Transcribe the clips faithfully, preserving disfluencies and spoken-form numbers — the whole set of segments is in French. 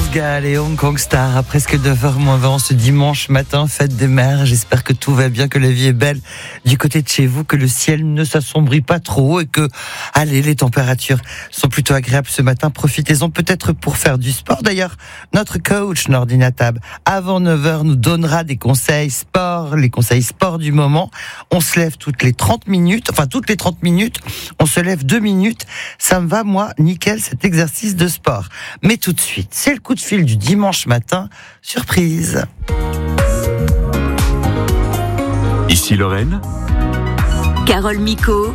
Gall et Hong Kong Star à presque neuf heures moins vingt ce dimanche matin, fête des mères. J'espère que tout va bien, que la vie est belle du côté de chez vous, que le ciel ne s'assombrit pas trop et que, allez, les températures sont plutôt agréables ce matin. Profitez-en peut-être pour faire du sport. D'ailleurs, notre coach Nordine Atab, avant neuf heures, nous donnera des conseils sport, les conseils sport du moment. On se lève toutes les trente minutes, enfin toutes les trente minutes, on se lève deux minutes. Ça me va, moi, nickel, cet exercice de sport. Mais tout de suite, c'est le coup de fil du dimanche matin. Surprise. Ici Lorraine. Carole Micot.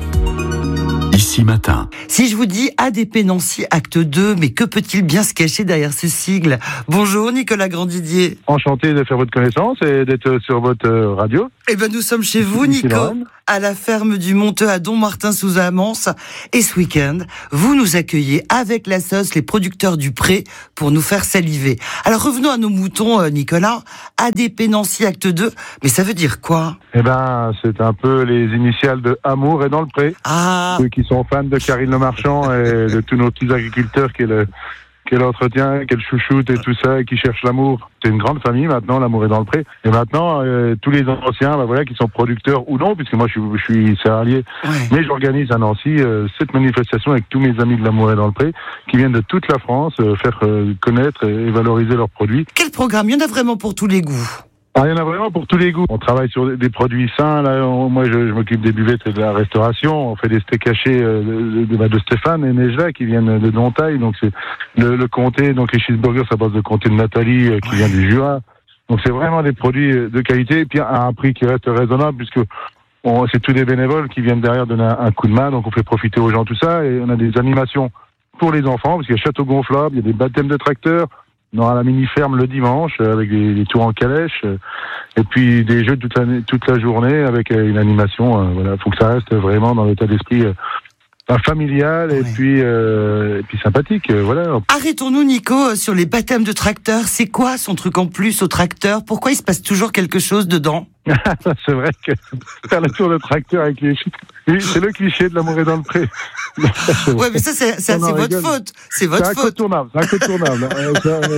Ici Matin. Si je vous dis A D P Nancy Acte deux, mais que peut-il bien se cacher derrière ce sigle ? Bonjour Nicolas Grandidier. Enchanté de faire votre connaissance et d'être sur votre radio. Eh ben nous sommes chez vous, Ici Nico, Lorraine. à la ferme du Monteux à Dommartin-sous-Amance. Et ce week-end, vous nous accueillez avec la sauce, les producteurs du Pré, pour nous faire saliver. Alors revenons à nos moutons, euh, Nicolas. A D P Nancy Acte deux, mais ça veut dire quoi ? Eh ben, c'est un peu les initiales de Amour et dans le Pré. Ah, Ceux qui sont fans de Karine Le Marchand et de tous nos petits agriculteurs qu'elle qu'elle entretient, qu'elle chouchoute et tout ça, et qui cherchent l'amour. C'est une grande famille maintenant, l'amour est dans le pré. Et maintenant, euh, tous les anciens, bah voilà, qui sont producteurs ou non, puisque moi je suis, je suis céréalier, ouais. mais j'organise à Nancy euh, cette manifestation avec tous mes amis de l'amour est dans le pré, qui viennent de toute la France euh, faire euh, connaître et valoriser leurs produits. Quel programme ? Il y en a vraiment pour tous les goûts. Ah, il y en a vraiment pour tous les goûts. On travaille sur des produits sains. Là, on, moi, je, je m'occupe des buvettes et de la restauration. On fait des steaks hachés euh, de, de, de Stéphane et Nejla qui viennent de Dontaille. Donc c'est le, le comté. Donc les cheeseburgers, ça passe de comté de Nathalie euh, qui Ouais. vient du Jura. Donc c'est vraiment des produits de qualité et puis à un prix qui reste raisonnable puisque on, c'est tous des bénévoles qui viennent derrière donner un, un coup de main. Donc on fait profiter aux gens tout ça et on a des animations pour les enfants parce qu'il y a château gonflable, il y a des baptêmes de tracteurs. On aura la mini-ferme le dimanche euh, avec des, des tours en calèche euh, et puis des jeux toute la, toute la journée avec euh, une animation. Euh, voilà, faut que ça reste vraiment dans l'état d'esprit euh, familial et Ouais. puis euh, et puis sympathique. Euh, voilà. Arrêtons-nous, Nico, sur les baptêmes de tracteurs. C'est quoi son truc en plus au tracteur ? Pourquoi il se passe toujours quelque chose dedans ? C'est vrai que faire le tour de tracteur avec les chics, oui, c'est le cliché de l'amour est dans le pré. Ouais, mais ça, c'est, ça, On en c'est votre rigole. faute. C'est C'est votre faute. incontournable, c'est incontournable. Euh, ça, euh,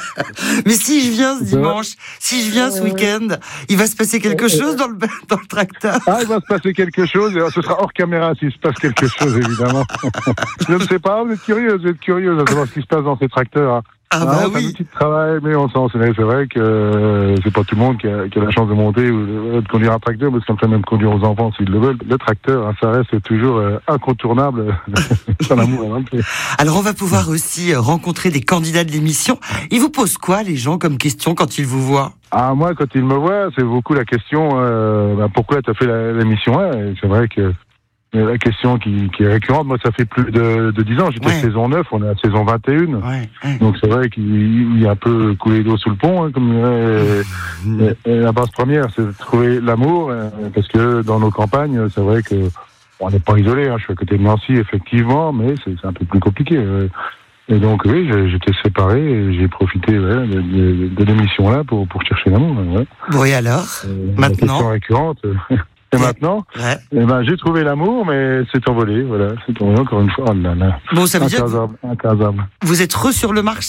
Mais si je viens ce C'est vrai. dimanche, si je viens ce week-end, il va se passer quelque chose dans le, dans le tracteur. Ah, il va se passer quelque chose, et ce sera hors caméra s'il se passe quelque chose, évidemment. Je ne sais pas, vous êtes curieux, vous êtes curieux de savoir ce qui se passe dans ces tracteurs. Hein. Ah, Ah, bah c'est un oui. outil de travail, mais on s'en c'est c'est vrai que euh, c'est pas tout le monde qui a, qui a la chance de monter ou de, de conduire un tracteur, parce qu'on peut même conduire aux enfants s'ils le veulent. Le tracteur, hein, ça reste toujours euh, incontournable dans l'amour. Hein. Alors on va pouvoir aussi euh, rencontrer des candidats de l'émission. Ils vous posent quoi, les gens, comme question quand ils vous voient ? Ah, moi, quand ils me voient, c'est beaucoup la question euh, bah, pourquoi tu as fait la- l'émission là. Et c'est vrai que euh, la question qui, qui est récurrente, moi, ça fait plus de, de dix ans. J'étais Ouais. saison neuf, on est à saison vingt et un. Ouais. ouais. Donc c'est vrai qu'il y a un peu coulé d'eau sous le pont, hein, comme euh, et- et la base première, c'est de trouver l'amour, euh, parce que dans nos campagnes, c'est vrai que on n'est pas isolé. Hein, je suis à côté de Nancy, effectivement, mais c'est c'est un peu plus compliqué. euh. Et donc oui, j'ai- j'étais séparé et j'ai profité ouais, de, de, de l'émission là pour pour chercher l'amour. Ouais. Bon, et alors ? Euh, Maintenant la question récurrente. euh, Et maintenant, Ouais. eh ben, j'ai trouvé l'amour, mais c'est envolé. Voilà, c'est envolé encore une fois. Oh là là. Bon, ça veut dire que Incasable, incasable. vous êtes re sur le marché ?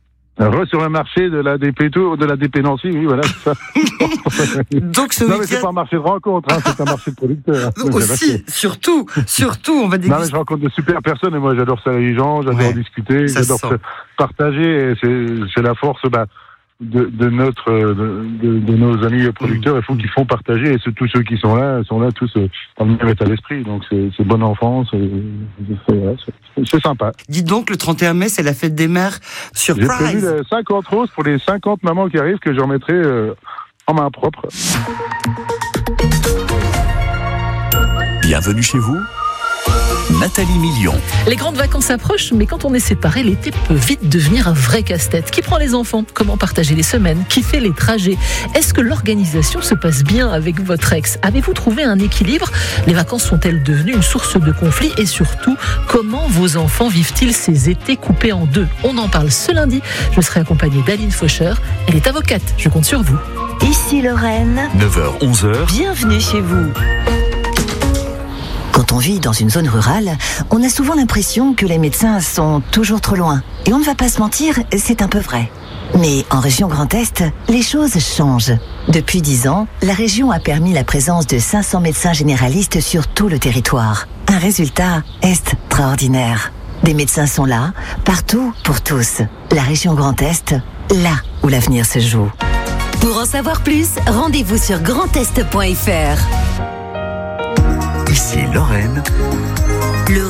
Re sur le marché de la D P Tour, de la D P Nancy, oui, voilà, c'est ça. Donc ce Non, mais c'est week-end... pas un marché de rencontre, hein, c'est un marché de producteurs. Aussi, surtout, surtout, on va Non, mais déguster. je rencontre de super personnes et moi j'adore ça les gens, j'adore Ouais, discuter, ça j'adore se se sent. partager et c'est, c'est la force bah, de, de notre de, de, de nos amis producteurs, il faut qu'ils font partager et c'est, tous ceux qui sont là sont là tous euh, dans le même état d'esprit, donc c'est, c'est bon enfant, c'est, c'est, ouais, c'est, c'est sympa. Dites donc, le trente et un mai, c'est la fête des mères. J'ai prévu Surprise. les cinquante roses pour les cinquante mamans qui arrivent que je remettrai euh, en main propre. Bienvenue chez vous. Nathalie Million. Les grandes vacances approchent, mais quand on est séparé, l'été peut vite devenir un vrai casse-tête. Qui prend les enfants ? Comment partager les semaines ? Qui fait les trajets ? Est-ce que l'organisation se passe bien avec votre ex ? Avez-vous trouvé un équilibre ? Les vacances sont-elles devenues une source de conflit ? Et surtout, comment vos enfants vivent-ils ces étés coupés en deux ? On en parle ce lundi. Je serai accompagnée d'Aline Faucheur. Elle est avocate. Je compte sur vous. Ici Lorraine. neuf heures onze heures. Bienvenue chez vous. Quand Quand on vit dans une zone rurale, on a souvent l'impression que les médecins sont toujours trop loin. Et on ne va pas se mentir, c'est un peu vrai. Mais en région Grand Est, les choses changent. Depuis dix ans, la région a permis la présence de cinq cents médecins généralistes sur tout le territoire. Un résultat extraordinaire. Des médecins sont là, partout, pour tous. La région Grand Est, là où l'avenir se joue. Pour en savoir plus, rendez-vous sur grand est point f r. Ici Lorraine. Le